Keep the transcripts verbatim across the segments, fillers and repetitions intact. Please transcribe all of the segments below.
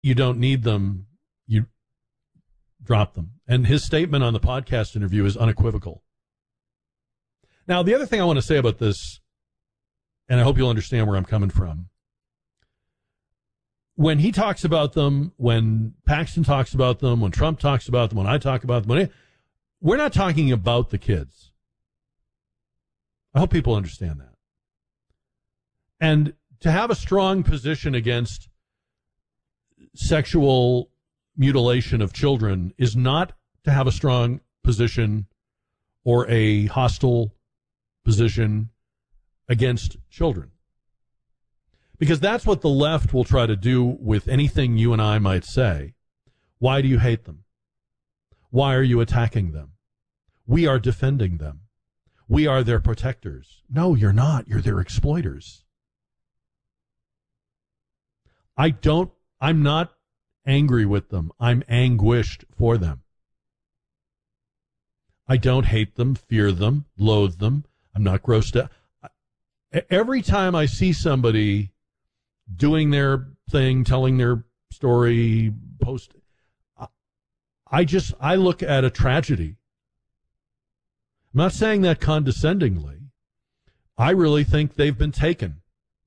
you don't need them, you drop them. And his statement on the podcast interview is unequivocal. Now, the other thing I want to say about this, and I hope you'll understand where I'm coming from, when he talks about them, when Paxton talks about them, when Trump talks about them, when I talk about them, when he, we're not talking about the kids. I hope people understand that. And to have a strong position against sexual mutilation of children is not to have a strong position or a hostile position against children. Because that's what the left will try to do with anything you and I might say. Why do you hate them? Why are you attacking them? We are defending them. We are their protectors. No, you're not. You're their exploiters. I don't, I'm not angry with them. I'm anguished for them. I don't hate them, fear them, loathe them. I'm not grossed out. Every time I see somebody doing their thing, telling their story, post, I just, I look at a tragedy. I'm not saying that condescendingly. I really think they've been taken.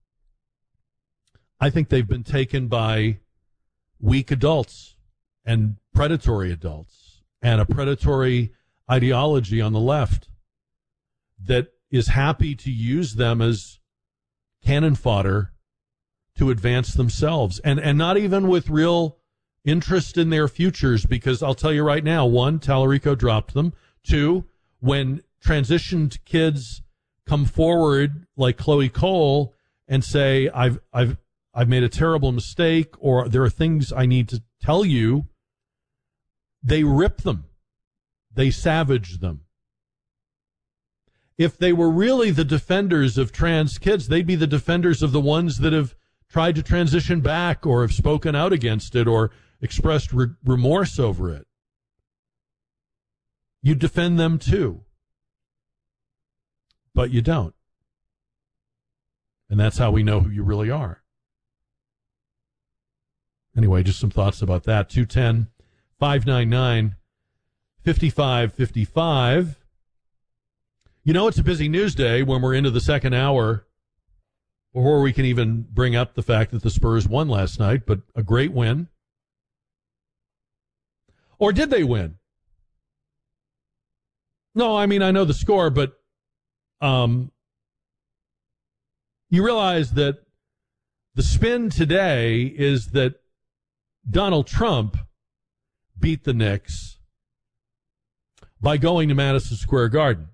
I think they've been taken by weak adults and predatory adults and a predatory ideology on the left that is happy to use them as cannon fodder to advance themselves, and, and not even with real interest in their futures, because I'll tell you right now, one, Tallarico dropped them. Two, when transitioned kids come forward like Chloe Cole and say, I've, I've, I've made a terrible mistake, or there are things I need to tell you, they rip them. They savage them. If they were really the defenders of trans kids, they'd be the defenders of the ones that have tried to transition back or have spoken out against it or expressed re- remorse over it. You defend them too. But you don't. And that's how we know who you really are. Anyway, just some thoughts about that. two one zero, five nine nine, five five five five. You know, it's a busy news day when we're into the second hour, before we can even bring up the fact that the Spurs won last night, but a great win. Or did they win? No, I mean, I know the score, but um, you realize that the spin today is that Donald Trump beat the Knicks by going to Madison Square Garden.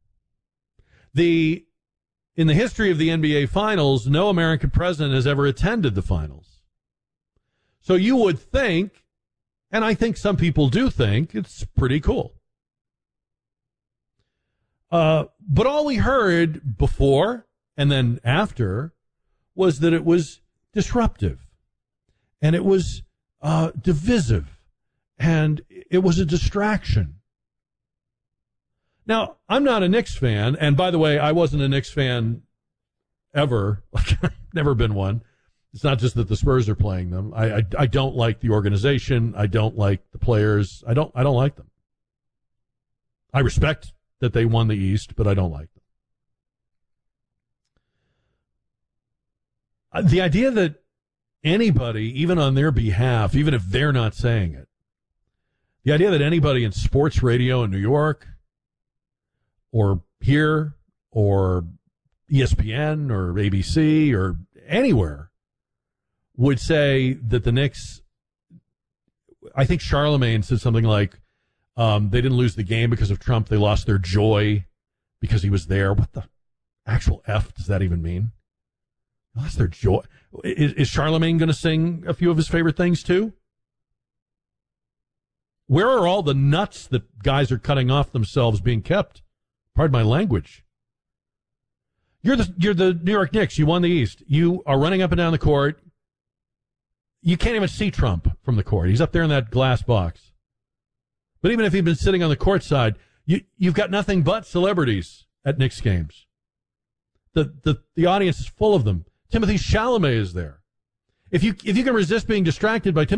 The in the history of the N B A Finals, no American president has ever attended the finals. So you would think, and I think some people do think, it's pretty cool. Uh, but all we heard before and then after was that it was disruptive, and it was uh, divisive, and it was a distraction. Now, I'm not a Knicks fan, and by the way, I wasn't a Knicks fan ever. I've never been one. It's not just that the Spurs are playing them. I, I I don't like the organization. I don't like the players. I don't I don't like them. I respect that they won the East, but I don't like them. The idea that anybody, even on their behalf, even if they're not saying it, the idea that anybody in sports radio in New York or here or E S P N or A B C or anywhere would say that the Knicks, I think Charlemagne said something like, um, they didn't lose the game because of Trump. They lost their joy because he was there. What the actual F does that even mean? They lost their joy. Is, is Charlemagne going to sing a few of his favorite things too? Where are all the nuts that guys are cutting off themselves being kept? Pardon my language. You're the you're the New York Knicks. You won the East. You are running up and down the court. You can't even see Trump from the court. He's up there in that glass box. But even if he'd been sitting on the court side, you you've got nothing but celebrities at Knicks games. The the the audience is full of them. Timothy Chalamet is there. If you if you can resist being distracted by Timothy